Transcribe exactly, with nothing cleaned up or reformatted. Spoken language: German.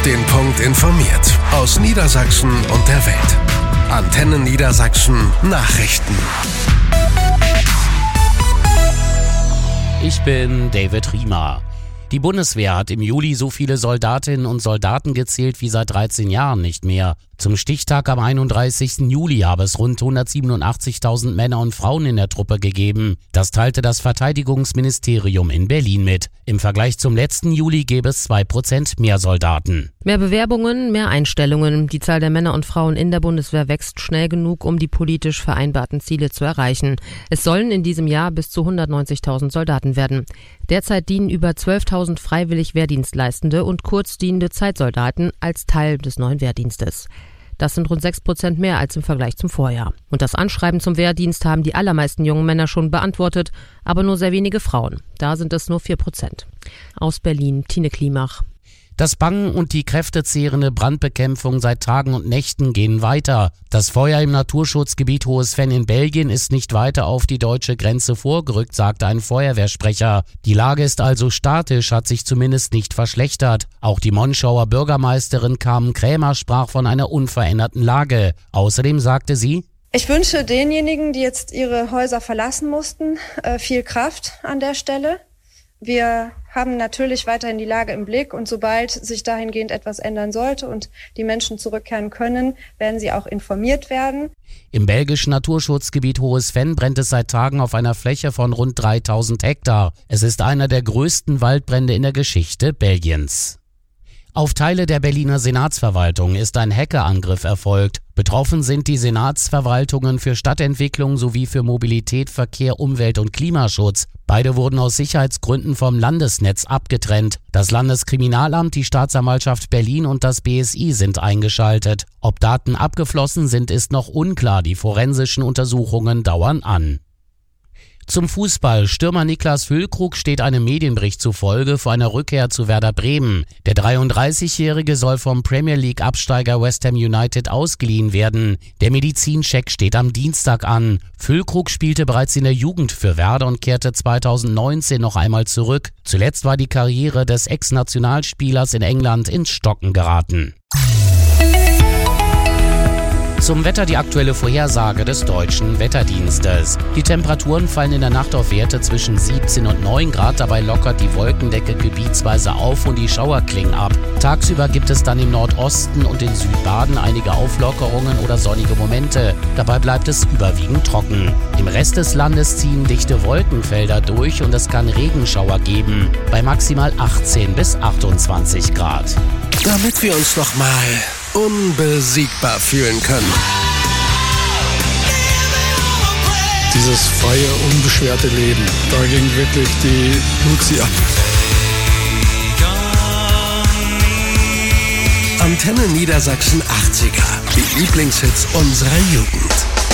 den Punkt informiert. Aus Niedersachsen und der Welt. Antenne Niedersachsen Nachrichten. Ich bin David Riemer. Die Bundeswehr hat im Juli so viele Soldatinnen und Soldaten gezählt wie seit dreizehn Jahren nicht mehr. Zum Stichtag am einunddreißigsten Juli habe es rund hundertsiebenundachtzigtausend Männer und Frauen in der Truppe gegeben. Das teilte das Verteidigungsministerium in Berlin mit. Im Vergleich zum letzten Juli gäbe es zwei Prozent mehr Soldaten. Mehr Bewerbungen, mehr Einstellungen. Die Zahl der Männer und Frauen in der Bundeswehr wächst schnell genug, um die politisch vereinbarten Ziele zu erreichen. Es sollen in diesem Jahr bis zu hundertneunzigtausend Soldaten werden. Derzeit dienen über zwölftausend freiwillig Wehrdienstleistende und kurzdienende Zeitsoldaten als Teil des neuen Wehrdienstes. Das sind rund sechs Prozent mehr als im Vergleich zum Vorjahr. Und das Anschreiben zum Wehrdienst haben die allermeisten jungen Männer schon beantwortet, aber nur sehr wenige Frauen. Da sind es nur vier Prozent. Aus Berlin, Tine Klimach. Das Bangen und die kräftezehrende Brandbekämpfung seit Tagen und Nächten gehen weiter. Das Feuer im Naturschutzgebiet Hohes Venn in Belgien ist nicht weiter auf die deutsche Grenze vorgerückt, sagte ein Feuerwehrsprecher. Die Lage ist also statisch, hat sich zumindest nicht verschlechtert. Auch die Monschauer Bürgermeisterin Carmen Krämer sprach von einer unveränderten Lage. Außerdem sagte sie: Ich wünsche denjenigen, die jetzt ihre Häuser verlassen mussten, viel Kraft an der Stelle. Wir haben natürlich weiterhin die Lage im Blick und sobald sich dahingehend etwas ändern sollte und die Menschen zurückkehren können, werden sie auch informiert werden. Im belgischen Naturschutzgebiet Hohes Venn brennt es seit Tagen auf einer Fläche von rund dreitausend Hektar. Es ist einer der größten Waldbrände in der Geschichte Belgiens. Auf Teile der Berliner Senatsverwaltung ist ein Hackerangriff erfolgt. Betroffen sind die Senatsverwaltungen für Stadtentwicklung sowie für Mobilität, Verkehr, Umwelt und Klimaschutz. Beide wurden aus Sicherheitsgründen vom Landesnetz abgetrennt. Das Landeskriminalamt, die Staatsanwaltschaft Berlin und das B S I sind eingeschaltet. Ob Daten abgeflossen sind, ist noch unklar. Die forensischen Untersuchungen dauern an. Zum Fußball. Stürmer Niklas Füllkrug steht einem Medienbericht zufolge vor einer Rückkehr zu Werder Bremen. Der dreiunddreißigjährige soll vom Premier League-Absteiger West Ham United ausgeliehen werden. Der Medizincheck steht am Dienstag an. Füllkrug spielte bereits in der Jugend für Werder und kehrte zweitausendneunzehn noch einmal zurück. Zuletzt war die Karriere des Ex-Nationalspielers in England ins Stocken geraten. Zum Wetter die aktuelle Vorhersage des Deutschen Wetterdienstes. Die Temperaturen fallen in der Nacht auf Werte zwischen siebzehn und neun Grad. Dabei lockert die Wolkendecke gebietsweise auf und die Schauer klingen ab. Tagsüber gibt es dann im Nordosten und in Südbaden einige Auflockerungen oder sonnige Momente. Dabei bleibt es überwiegend trocken. Im Rest des Landes ziehen dichte Wolkenfelder durch und es kann Regenschauer geben. Bei maximal achtzehn bis achtundzwanzig Grad. Damit wir uns noch mal unbesiegbar fühlen können. Dieses freie, unbeschwerte Leben, da ging wirklich die Luzi ab. Antenne Niedersachsen achtziger, die Lieblingshits unserer Jugend.